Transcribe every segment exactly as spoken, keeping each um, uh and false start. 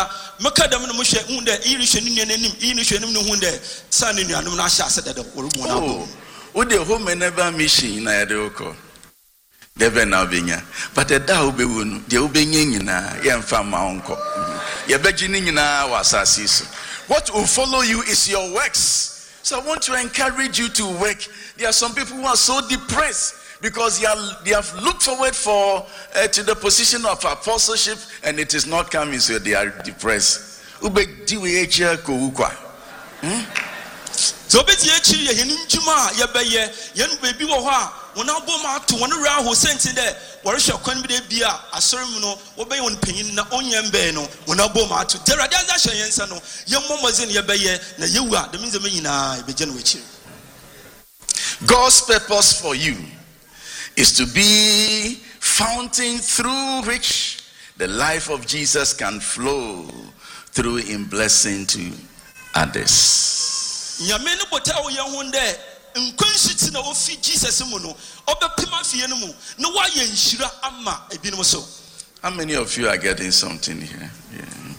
na meka dem no mo hwe hu de iri hwe ni nanim iri hwe nim no hu de san ni nuanom na ahya aseda de worumo na bo wo de home never mission na ya de oko debe na obenya but the da obewu no de obenya nyina ye mfa ma onko ye beji ni nyina wa asase so. What will follow you is your works. So I want to encourage you to work. There are some people who are so depressed because they, are, they have looked forward for uh, to the position of apostleship and it is not coming, so they are depressed. Ube diwe echa ko ukwa. So be tie chi ye hinu njuma ye beye ye no bebi wo ho a wona bo ma to wona ra ho senti de wore hwe kwan bi de bia asori mu no wo be won panyin na onyem be no wona bo ma to de rade anza hwe yensa no ye mmomozin ye beye na yewu a de minze menyina e be je no wechi. God's purpose for you is to be fountain through which the life of Jesus can flow through in blessing to others. Nyame no botawo ye hu de nkwanshiti na ofi Jesus mu no obepima fie no mu no wa ye nhira ama ebinom so. How many of you are getting something here? Yeah.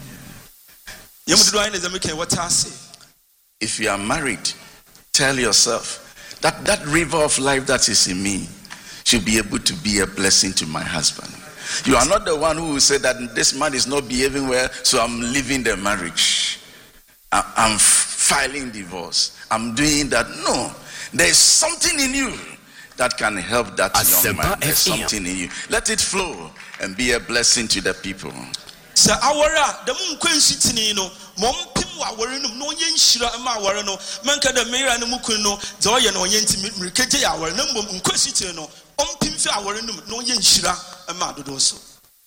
Yeah. If you are married, tell yourself that that river of life that is in me should be able to be a blessing to my husband. You are not the one who will say that this man is not behaving well, so I'm leaving the marriage. I'm filing divorce. I'm doing that. No, there is something in you that can help that young man. There's something in you. Let it flow and be a blessing to the people. Sir, awara the moon quenchitini no mom pim wa no no yen shira ma awara no manka the mayor no muku no zoye no yenti mrikeje awara no mom nkwesiti no om pim fi awara no no yen shira ma dodo so.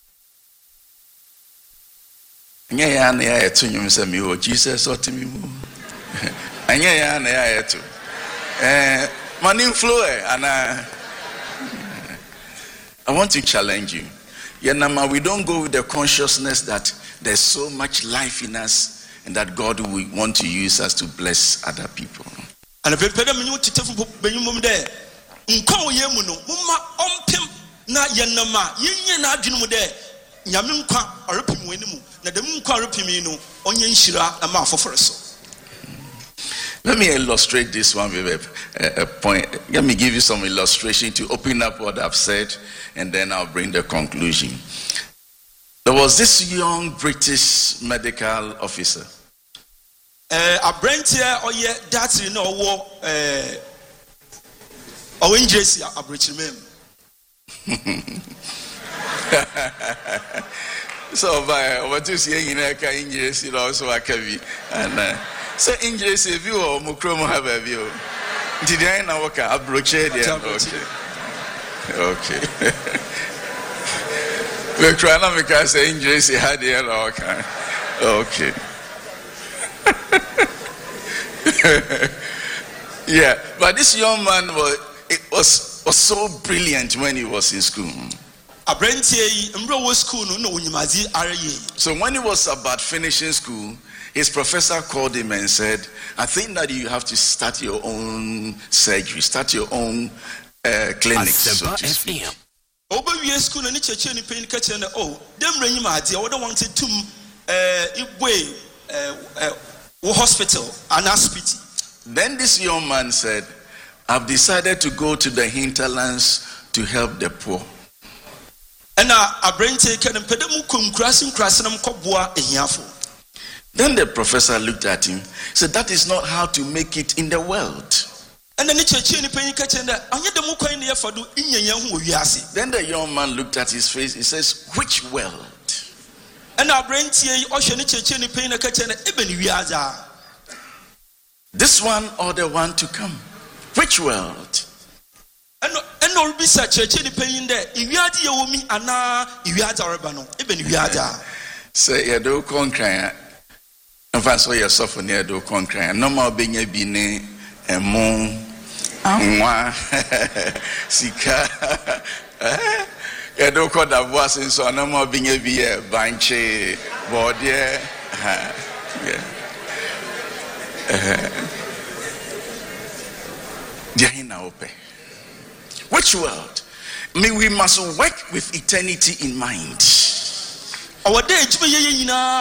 Anya ya na ya etu nyum se mi o Jesus otimi mu. Anya ya na ya etu. Eh money flow and I I want to challenge you. Yenama, we don't go with the consciousness that there's so much life in us and that God will want to use us to bless other people. And if you pay them you to tell you there, Nko Yemuno, Muma Ompim na Yenama, Yen na Juno there, Yaminka or Ripim Winimu, Nadamunka Ripimino, Onyen Shira, a mouth for us. Let me illustrate this one with a, a point. Let me give you some illustration to open up what I've said, and then I'll bring the conclusion. There was this young British medical officer. A brand here, or yeah, that's you know, war, or in Jesse, a British man. So, by what you see in a kind of Jesse, also a cavi, and so in Jesse, view or Mukromo have a view. Did I know what I broached it? Okay. Okay. We're trying to make us say in Jesse had the okay. Okay. Yeah, but this young man was it was was so brilliant when he was in school. So when he was about finishing school, his professor called him and said, I think that you have to start your own surgery, start your own uh, clinic. So to speak. School and oh, them wanted to uh hospital and hospital. Then this young man said, I've decided to go to the hinterlands to help the poor. And I bring taken and pedamum crossing crossing koboa ehiafo. Then the professor looked at him, said, that is not how to make it in the world. And then Then the young man looked at his face, he says, which world? And I bring this one or the one to come? Which world? And and all be such a chili pain there. If you had your me and now if you had a rabano, even if you had a say, you do conquer. If I saw yourself near do conquer, no more being a bine and moon. Mwa sika edo ko da voice so na mo binye biye banche bodie ha yeah eh which world? Me, we must work with eternity in mind. Our day